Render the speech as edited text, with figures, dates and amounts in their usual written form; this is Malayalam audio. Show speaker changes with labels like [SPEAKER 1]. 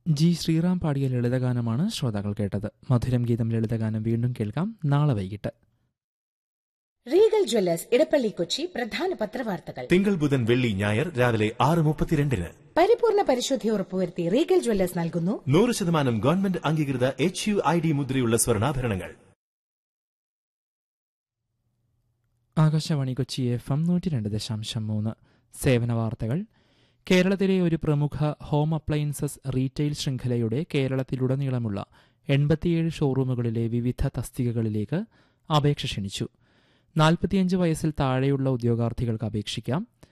[SPEAKER 1] ജി ശ്രീറാം പാടിയ ലളിതഗാനമാണ് ശ്രോതാക്കൾ കേട്ടത്. മധുരം ഗീതം ലളിതഗാനം വീണ്ടും കേൾക്കാം നാളെ വൈകിട്ട്.
[SPEAKER 2] റീഗൽ ജ്വല്ലേഴ്സ് ഇടപ്പള്ളി കൊച്ചി പ്രധാന പത്രവാർത്തകൾ
[SPEAKER 3] തിങ്കൾ ബുധൻ വെള്ളി ഞായർ രാവിലെ 6:32.
[SPEAKER 2] പരിപൂർണ പരിശുദ്ധി ഉറപ്പുവരുത്തി റീഗൽ ജ്വല്ലേഴ്സ് നൽകുന്നു
[SPEAKER 3] 100% ഗവൺമെന്റ് അംഗീകൃത HUID മുദ്രയുള്ള സ്വർണ്ണാഭരണങ്ങൾ.
[SPEAKER 1] ആകാശവാണി കൊച്ചി FM 102.3. സേവന വാർത്തകൾ. കേരളത്തിലെ ഒരു പ്രമുഖ ഹോം അപ്ലയൻസസ് റീറ്റെയിൽ ശൃംഖലയുടെ കേരളത്തിലുടനീളമുള്ള 87 ഷോറൂമുകളിലെ വിവിധ തസ്തികകളിലേക്ക് അപേക്ഷ ക്ഷണിച്ചു. 45 വയസ്സിൽ താഴെയുള്ള ഉദ്യോഗാർത്ഥികൾക്ക് അപേക്ഷിക്കാം.